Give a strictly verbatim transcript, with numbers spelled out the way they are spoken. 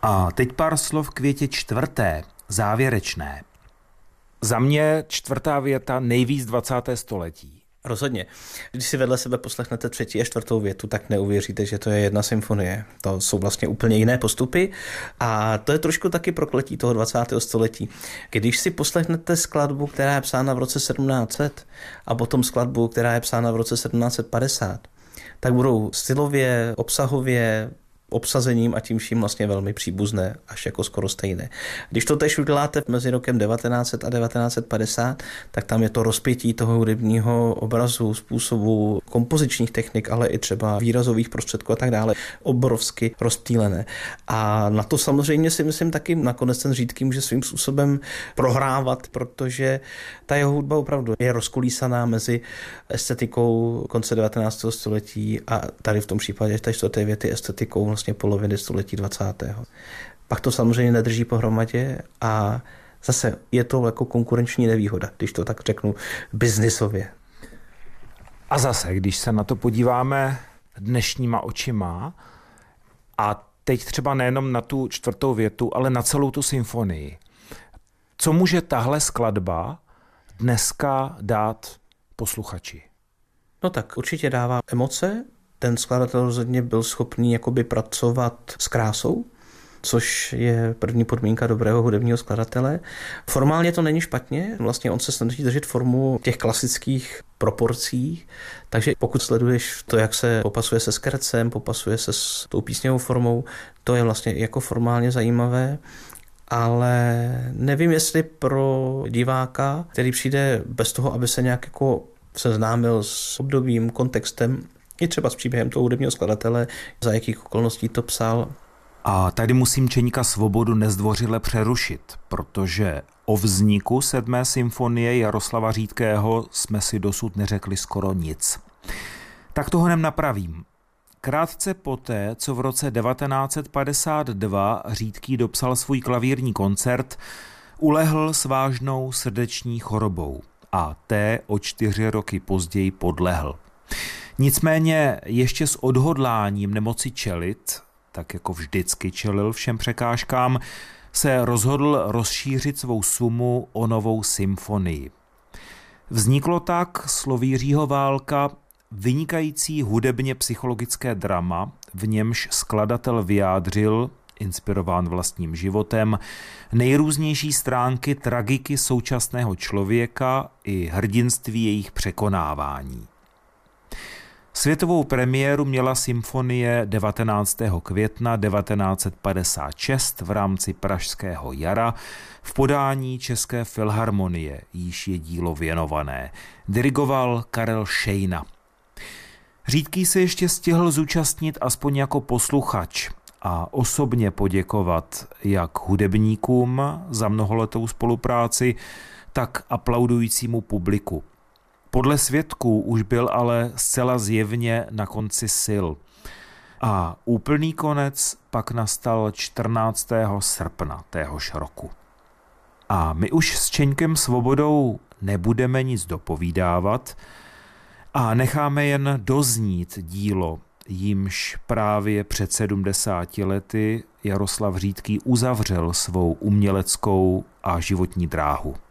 A teď pár slov k větě čtvrté, závěrečné. Za mě čtvrtá věta nejvíc dvacátého století. Rozhodně. Když si vedle sebe poslechnete třetí a čtvrtou větu, tak neuvěříte, že to je jedna symfonie. To jsou vlastně úplně jiné postupy a to je trošku taky prokletí toho dvacátého století. Když si poslechnete skladbu, která je psána v roce sedmnáct set a potom skladbu, která je psána v roce sedmnáct set padesát, tak budou stylově, obsahově, obsazením a tím vším vlastně velmi příbuzné, až jako skoro stejné. Když to tež uděláte mezi rokem devatenáct set a devatenáct set padesát, tak tam je to rozpětí toho hudebního obrazu, způsobu kompozičních technik, ale i třeba výrazových prostředků a tak dále, obrovsky rozptýlené. A na to samozřejmě si myslím taky nakonec ten Řídký může svým způsobem prohrávat, protože ta jeho hudba opravdu je rozkolísaná mezi estetikou konce devatenáctého století a tady v tom případě té čtvrté věty estetikou vlastně poloviny století dvacátého. Pak to samozřejmě nedrží pohromadě a zase je to jako konkurenční nevýhoda, když to tak řeknu biznisově. A zase, když se na to podíváme dnešníma očima a teď třeba nejenom na tu čtvrtou větu, ale na celou tu symfonii. Co může tahle skladba dneska dát posluchači? No tak určitě dává emoce. Ten skladatel rozhodně byl schopný jakoby pracovat s krásou, což je první podmínka dobrého hudebního skladatele. Formálně to není špatně, vlastně on se snaží držet formu těch klasických proporcí, takže pokud sleduješ to, jak se popasuje se skercem, popasuje se s tou písňovou formou, to je vlastně jako formálně zajímavé, ale nevím, jestli pro diváka, který přijde bez toho, aby se nějak jako seznámil s obdobím, kontextem, i třeba s příběhem toho hudebního skladatele, za jakých okolností to psal. A tady musím Čeňka Svobodu nezdvořile přerušit, protože o vzniku sedmé symfonie Jaroslava Řídkého jsme si dosud neřekli skoro nic. Tak to honem napravím. Krátce poté, co v roce devatenáct set padesát dva Řídký dopsal svůj klavírní koncert, ulehl s vážnou srdeční chorobou a té o čtyři roky později podlehl. Nicméně ještě s odhodláním nemoci čelit, tak jako vždycky čelil všem překážkám, se rozhodl rozšířit svou sumu o novou symfonii. Vzniklo tak sloví Jiřího Válka vynikající hudebně psychologické drama, v němž skladatel vyjádřil, inspirován vlastním životem, nejrůznější stránky tragiky současného člověka i hrdinství jejich překonávání. Světovou premiéru měla symfonie devatenáctého května devatenáct set padesát šest v rámci Pražského jara v podání České filharmonie, jíž je dílo věnované. Dirigoval Karel Šejna. Řídký se ještě stihl zúčastnit aspoň jako posluchač a osobně poděkovat jak hudebníkům za mnoholetou spolupráci, tak aplaudujícímu publiku. Podle svědků už byl ale zcela zjevně na konci sil. A úplný konec pak nastal čtrnáctého srpna téhož roku. A my už s Čeňkem Svobodou nebudeme nic dopovídávat a necháme jen doznít dílo, jímž právě před sedmdesáti lety Jaroslav Řídký uzavřel svou uměleckou a životní dráhu.